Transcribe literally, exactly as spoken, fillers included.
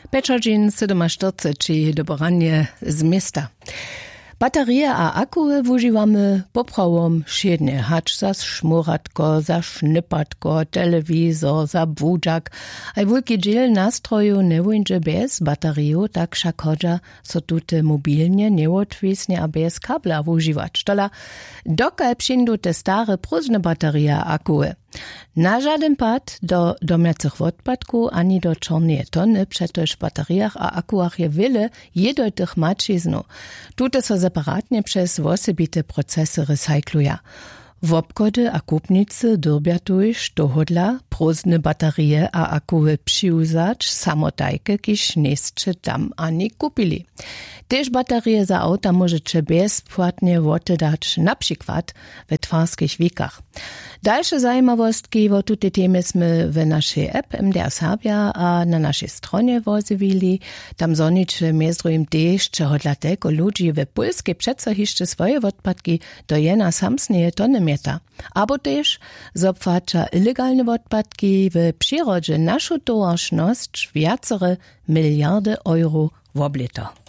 Pečažin sedemstočtrидцать dobranie z miasta. Baterie a akuły wużywamy poprawom siednie, hacz za szmuratko, za sznypatko, telewizor, za budzak, a wielki dziel nastroju nie wójdzie bez bateriu, tak však chodza, so tute mobilnie, niełatwisnie a bez kabla wużywać. Tola, dokaj przyjdą te stare próżne baterie a akuły. Na żaden pad do domiacych odpadków ani do czarnej tony, przetoż w bateriach a akuach je wiele jednotych maczyznu. Tute so separatnie przez osobite procesy recykluja. W obchody a kupnicy dyrbią tuż dohodla próżne baterie a akuły przyuzać samotajke, kiż niescze tam ani kupili. Tež baterie za auta możecie bezpłatnie wotedać, na przykład we twarskich wikach. Dalsze zajmowostki o tute temy sme w naszej app M D R Serbia a na naszej stronie wozywili. Tam zonicze między też, czego dlatego ludzi w Polsce przeco jeszcze swoje odpadki do jena samsnie tony mieta. Abo też zopłacza ilegalne odpadki w przyrodzie naszą towarzyszność wiacere miliardy euro w oblito.